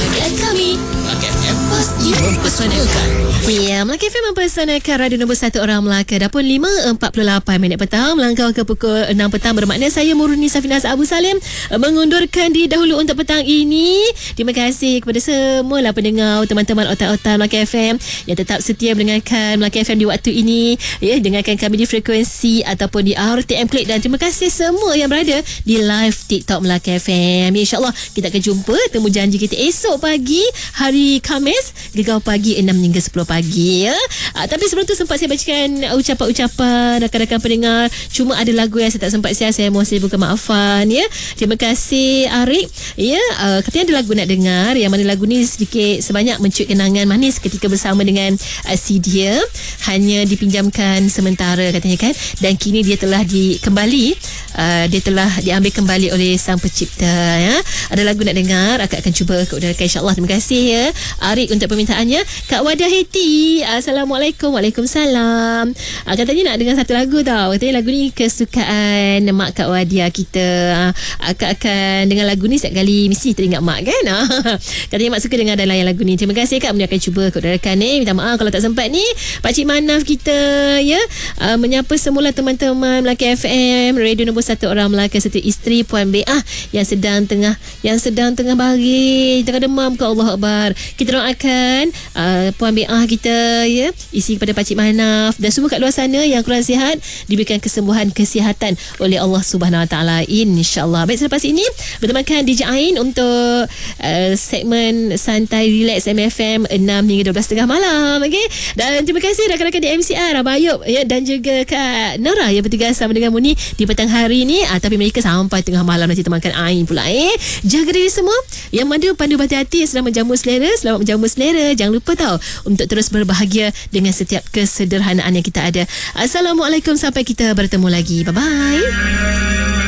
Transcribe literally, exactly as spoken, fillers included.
kebahagiaan kami. Melaka F M pasti mempersonalkan. Ya, Melaka F M mempersonalkan radio nombor satu orang Melaka. Dah pun lima empat puluh lapan minit petang, melangkah ke pukul enam petang, bermakna saya Murni Safinas Abu Salim mengundurkan diri dahulu untuk petang ini. Terima kasih kepada semua lah pendengar, teman-teman otak-otak Melaka F M yang tetap setia mendengarkan Melaka F M di waktu ini, ya, dengarkan kami di frekuensi ataupun di R T M Klik. Dan terima kasih semua yang berada di live TikTok Melaka F M. InsyaAllah kita akan jumpa, temu janji kita esok pagi, hari Khamis, Gegar Pagi enam hingga sepuluh pagi, ya. Uh, tapi sebelum tu sempat saya bacakan ucapan-ucapan rakan-rakan pendengar. Cuma ada lagu yang saya tak sempat share, saya mohon saya bukan maafan, ya. Terima kasih Arik, ya. Uh, katanya ada lagu nak dengar, yang mana lagu ni sedikit sebanyak mencuit kenangan manis ketika bersama dengan uh, si dia. Hanya dipinjamkan sementara katanya kan, dan kini dia telah di kembali, uh, dia telah diambil kembali oleh sang pencipta, ya. Ada lagu nak dengar, akak akan cuba ke udara, insya-Allah. Terima kasih, ya Arik, untuk permintaannya. Kak Wadah Heti, Assalamualaikum. Waalaikumsalam. Uh, katanya nak dengar satu lagu tau. Katanya lagu ni kesukaan mak Kak Wadia kita. Uh, akak akan dengar lagu ni setiap kali mesti teringat mak kan. Uh, katanya mak suka dengar dan layan lagu ni. Terima kasih Kak, Mesti akan cuba ke udarakan ni. Minta maaf kalau tak sempat ni. Pakcik Manaf kita, ya, uh, menyapa semula teman-teman Melaka F M, radio nombor satu orang Melaka, serta isteri Puan Beah yang sedang tengah yang sedang tengah baring, tengah demam. Ke Allah Akbar. Kita doakan uh, Puan Beah kita, ya, isi kepada Pakcik Manaf dan semua kat luar sana yang kurang sihat diberikan kesembuhan, kesihatan oleh Allah Subhanahu Wa Taala, insya-Allah. Baik, selepas ini bertemankan D J Ain untuk uh, segmen santai relax M F M enam hingga dua belas tiga puluh malam, okey. Dan terima kasih rakan-rakan di M C R, Abang Ayub, ya, dan juga Kak Nora yang bertugas sama dengan Muni di petang hari ni, ah, tapi mereka sampai tengah malam nanti temankan Ain pula, eh. Jaga diri semua, yang madu pandu berhati-hati, sedang menjamu selera, selamat menjamu selera. Jangan lupa tau untuk terus berbahagia dengan setiap kesederhanaan yang kita ada. Assalamualaikum, sampai kita bertemu lagi. Bye bye.